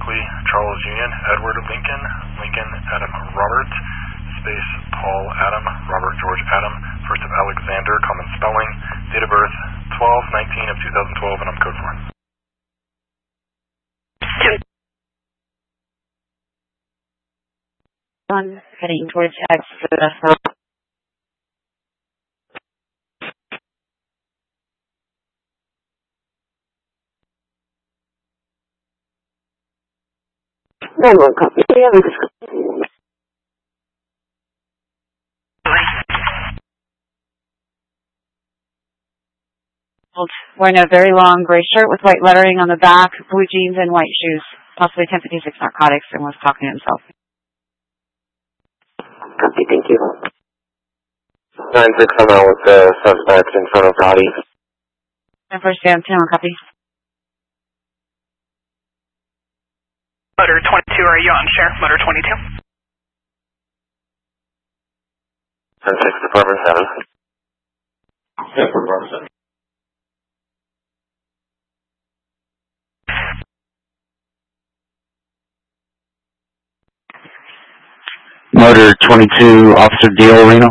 Berkeley, Charles Union, Edward Lincoln, Lincoln Adam Robert, space Paul Adam, Robert George Adam, first of Alexander, common spelling, date of birth 12/19 of 2012, and I'm code 4. Heading towards exit. No more copy. Wearing a very long gray shirt with white lettering on the back, blue jeans and white shoes, possibly 1056 narcotics, and was talking to himself. Copy, thank you. 9-6, I'm out with the suspect in front of body. And first down, 10 on copy. Motor 22, are you on share? Motor 22. 10-6, Department 7. Yeah, Department 7. Motor 22, Officer Deal Reno.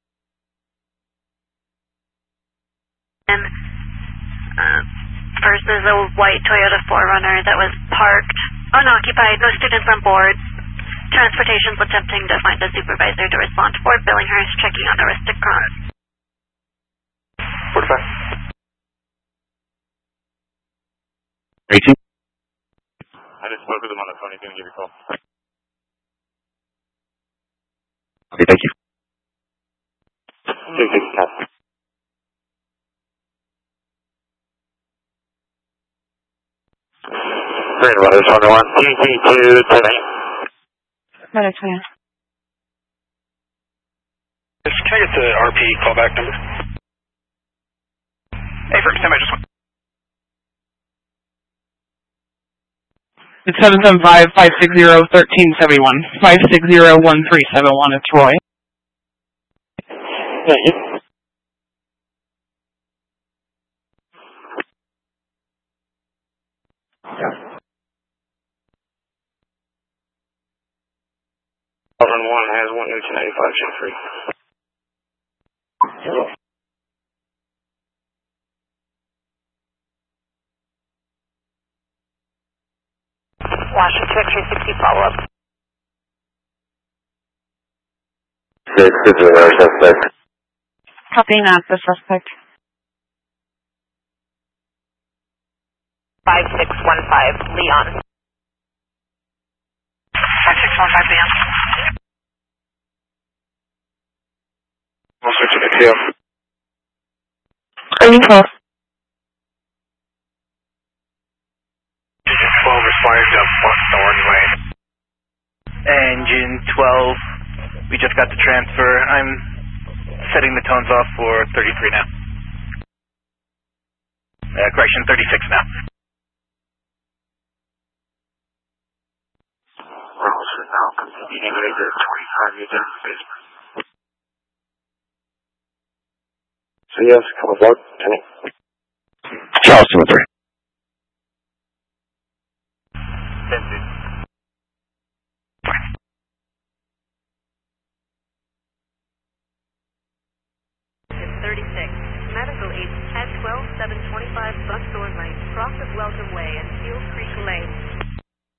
First is a white Toyota 4Runner that was parked, unoccupied, no students on board. Transportation's attempting to find a supervisor to respond to Fort Billinghurst, checking on Aristocrat. 45. 18. I just spoke with him on the phone. He's going to give you a call. Okay, thank you. 6-6, copy. Green Weather 21, TT2 10-8. Motor 20. Can I get the RP callback number? Hey, first time I just went. It's 775-560-1371. 560-1371. It's Roy. Thank you. Department 1 has 1 Newton 85 shift free. Washington X-ray 60 follow-up. 6, this is our suspect. Copying that, the suspect. 5615, Leon. 5615, Leon. We'll switch to the TF. Training call. 12 required up Thorn Lane. Engine 12, we just got the transfer. I'm setting the tones off for 33 now. Correction, 36 now. Roger, now continuing later 25 meters in the basement. So yes, come aboard, Kenny. Charleston with 3. 36. Medical aid at 12725 Bus Door Lane.